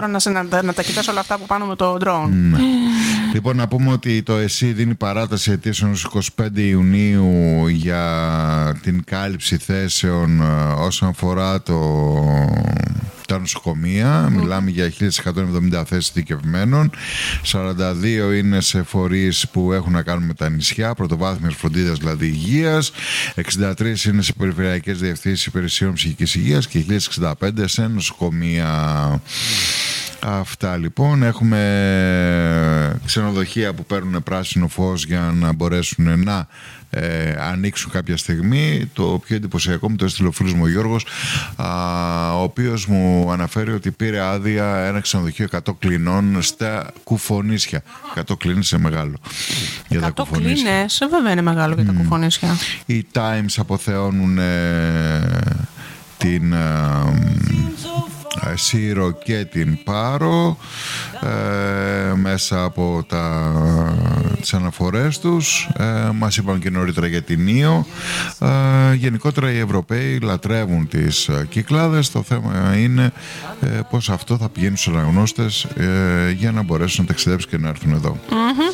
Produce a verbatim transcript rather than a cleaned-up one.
Να, να, να τα κοιτάς όλα αυτά από πάνω με το drone. Ναι. Λοιπόν, να πούμε ότι το ΕΣΥ δίνει παράταση αιτήσεων στις είκοσι πέντε Ιουνίου για την κάλυψη θέσεων όσον αφορά το, τα νοσοκομεία. Mm. Μιλάμε για χίλια εκατόν εβδομήντα θέσεις ειδικευμένων. σαράντα δύο είναι σε φορείς που έχουν να κάνουν με τα νησιά, πρωτοβάθμιας φροντίδας δηλαδή υγείας. εξήντα τρία είναι σε περιφερειακές διευθύνσεις υπηρεσιών ψυχικής υγείας και χίλια εξήντα πέντε σε νοσοκομεία. Αυτά λοιπόν. Έχουμε ξενοδοχεία που παίρνουν πράσινο φως για να μπορέσουν να ε, ανοίξουν κάποια στιγμή. Το πιο εντυπωσιακό μου το έστειλε ο φίλος μου ο Γιώργος, α, ο οποίος μου αναφέρει ότι πήρε άδεια ένα ξενοδοχείο εκατό κλινών στα Κουφονίσια. εκατό κλίνες είναι μεγάλο για τα Κουφονίσια. εκατό κλίνες, βέβαια είναι μεγάλο για τα mm. Κουφονίσια. Οι Times αποθεώνουν ε, την... Ε, Σύρο και την Πάρο ε, μέσα από τα, τις αναφορές τους. Ε, μας είπαν και νωρίτερα για την Ήο. Ε, γενικότερα οι Ευρωπαίοι λατρεύουν τις ε, Κυκλάδες. Το θέμα είναι ε, πως αυτό θα πηγαίνει στους αναγνώστες ε, για να μπορέσουν να ταξιδέψουν και να έρθουν εδώ. Mm-hmm.